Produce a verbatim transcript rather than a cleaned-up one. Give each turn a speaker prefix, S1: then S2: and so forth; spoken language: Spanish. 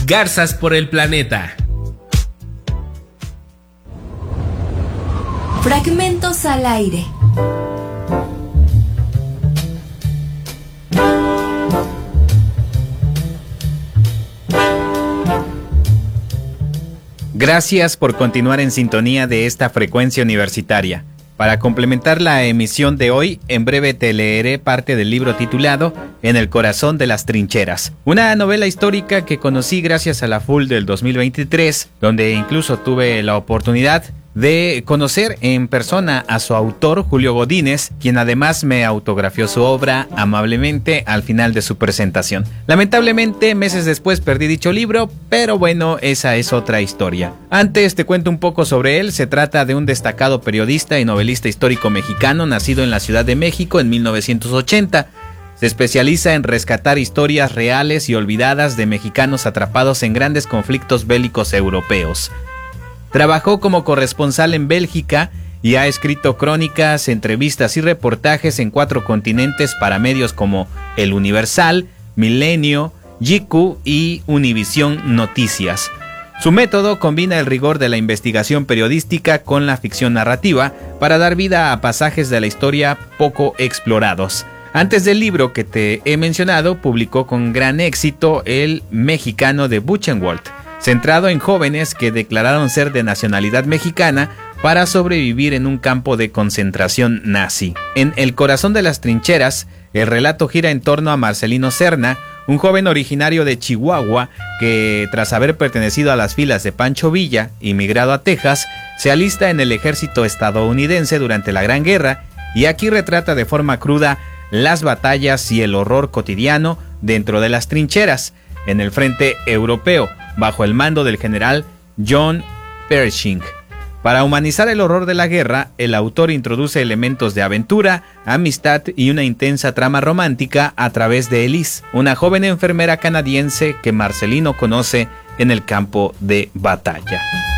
S1: Garzas por el planeta.
S2: Fragmentos al aire.
S3: Gracias por continuar en sintonía de esta frecuencia universitaria. Para complementar la emisión de hoy, en breve te leeré parte del libro titulado En el corazón de las trincheras, una novela histórica que conocí gracias a la F U L del dos mil veintitrés, donde incluso tuve la oportunidad de conocer en persona a su autor, Julio Godínez, quien además me autografió su obra amablemente al final de su presentación. Lamentablemente, meses después perdí dicho libro, pero bueno, esa es otra historia. Antes te cuento un poco sobre él. Se trata de un destacado periodista y novelista histórico mexicano, nacido en la Ciudad de México en mil novecientos ochenta. Se especializa en rescatar historias reales y olvidadas de mexicanos atrapados en grandes conflictos bélicos europeos. Trabajó como corresponsal en Bélgica y ha escrito crónicas, entrevistas y reportajes en cuatro continentes para medios como El Universal, Milenio, G Q y Univisión Noticias. Su método combina el rigor de la investigación periodística con la ficción narrativa para dar vida a pasajes de la historia poco explorados. Antes del libro que te he mencionado, publicó con gran éxito El Mexicano de Buchenwald, centrado en jóvenes que declararon ser de nacionalidad mexicana para sobrevivir en un campo de concentración nazi. En El corazón de las trincheras, el relato gira en torno a Marcelino Serna, un joven originario de Chihuahua que, tras haber pertenecido a las filas de Pancho Villa y migrado a Texas, se alista en el ejército estadounidense durante la Gran Guerra, y aquí retrata de forma cruda las batallas y el horror cotidiano dentro de las trincheras en el frente europeo, bajo el mando del general John Pershing. Para humanizar el horror de la guerra, el autor introduce elementos de aventura, amistad y una intensa trama romántica a través de Elise, una joven enfermera canadiense que Marcelino conoce en el campo de batalla.